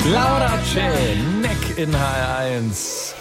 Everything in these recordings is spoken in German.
Laura C. Neck in HR1.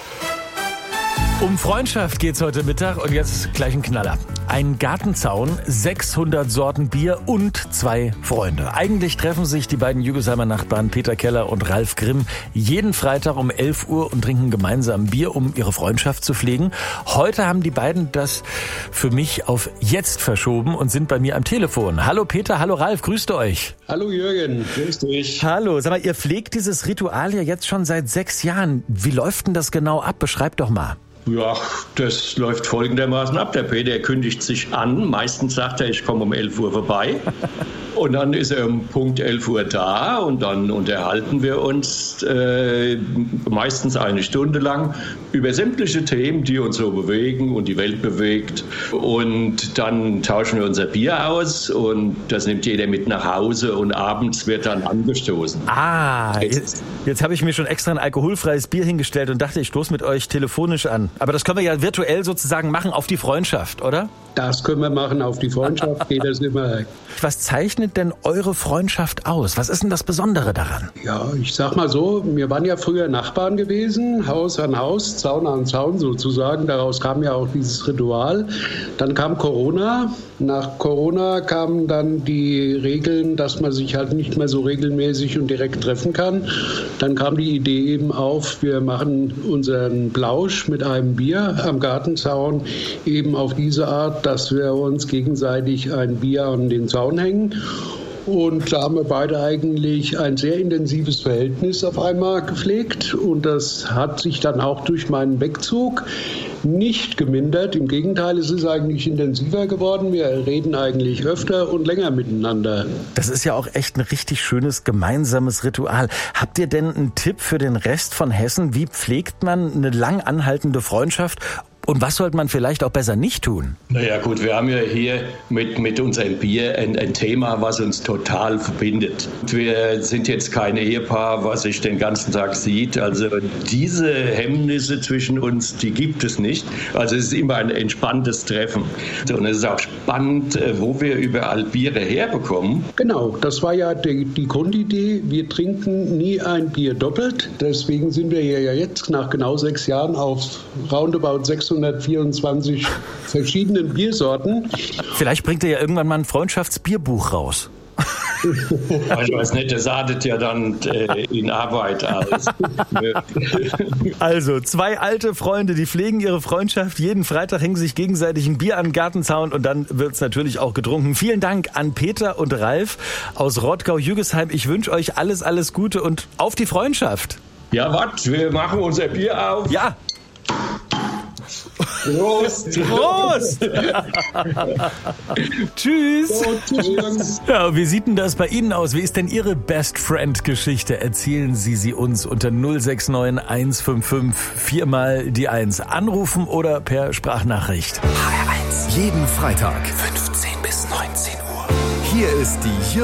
Um Freundschaft geht's heute Mittag und jetzt gleich ein Knaller. Ein Gartenzaun, 600 Sorten Bier und 2 Freunde. Eigentlich treffen sich die beiden Jügesheimer Nachbarn Peter Keller und Ralf Grimm jeden Freitag um 11 Uhr und trinken gemeinsam Bier, um ihre Freundschaft zu pflegen. Heute haben die beiden das für mich auf jetzt verschoben und sind bei mir am Telefon. Hallo Peter, hallo Ralf, grüßt euch. Hallo Jürgen, grüß dich. Hallo, sag mal, ihr pflegt dieses Ritual ja jetzt schon seit 6 Jahren. Wie läuft denn das genau ab? Beschreibt doch mal. Ja, das läuft folgendermaßen ab. Der Peter kündigt sich an. Meistens sagt er, ich komme um 11 Uhr vorbei. Und dann ist er um Punkt 11 Uhr da und dann unterhalten wir uns meistens eine Stunde lang über sämtliche Themen, die uns so bewegen und die Welt bewegt. Und dann tauschen wir unser Bier aus und das nimmt jeder mit nach Hause und abends wird dann angestoßen. Jetzt habe ich mir schon extra ein alkoholfreies Bier hingestellt und dachte, ich stoße mit euch telefonisch an. Aber das können wir ja virtuell sozusagen machen auf die Freundschaft, oder? Das können wir machen auf die Freundschaft, geht das immer. Was zeichnet denn eure Freundschaft aus? Was ist denn das Besondere daran? Ja, ich sag mal so, wir waren ja früher Nachbarn gewesen, Haus an Haus, Zaun an Zaun sozusagen. Daraus kam ja auch dieses Ritual. Dann kam Corona. Nach Corona kamen dann die Regeln, dass man sich halt nicht mehr so regelmäßig und direkt treffen kann. Dann kam die Idee eben auf, wir machen unseren Plausch mit einem Bier am Gartenzaun eben auf diese Art, dass wir uns gegenseitig ein Bier an den Zaun hängen. Und da haben wir beide eigentlich ein sehr intensives Verhältnis auf einmal gepflegt. Und das hat sich dann auch durch meinen Wegzug nicht gemindert. Im Gegenteil, es ist eigentlich intensiver geworden. Wir reden eigentlich öfter und länger miteinander. Das ist ja auch echt ein richtig schönes gemeinsames Ritual. Habt ihr denn einen Tipp für den Rest von Hessen? Wie pflegt man eine lang anhaltende Freundschaft? Und was sollte man vielleicht auch besser nicht tun? Naja gut, wir haben ja hier mit unserem Bier ein Thema, was uns total verbindet. Wir sind jetzt kein Ehepaar, was sich den ganzen Tag sieht. Also diese Hemmnisse zwischen uns, die gibt es nicht. Also es ist immer ein entspanntes Treffen. Und es ist auch spannend, wo wir überall Biere herbekommen. Genau, das war ja die Grundidee. Wir trinken nie ein Bier doppelt. Deswegen sind wir ja jetzt nach genau 6 Jahren auf roundabout 624 verschiedenen Biersorten. Vielleicht bringt ihr ja irgendwann mal ein Freundschaftsbierbuch raus. Ich weiß nicht, das artet ja dann in Arbeit aus. Also, 2 alte Freunde, die pflegen ihre Freundschaft. Jeden Freitag hängen sich gegenseitig ein Bier an den Gartenzaun und dann wird's natürlich auch getrunken. Vielen Dank an Peter und Ralf aus Rottgau-Jügesheim. Ich wünsche euch alles Gute und auf die Freundschaft. Ja, was? Wir machen unser Bier auf. Ja. Prost! Prost! Tschüss! Tschüss! Ja, wie sieht denn das bei Ihnen aus? Wie ist denn Ihre Best-Friend-Geschichte? Erzählen Sie sie uns unter 069 155 4 mal die 1. Anrufen oder per Sprachnachricht. HR1. Jeden Freitag 15 bis 19 Uhr. Hier ist die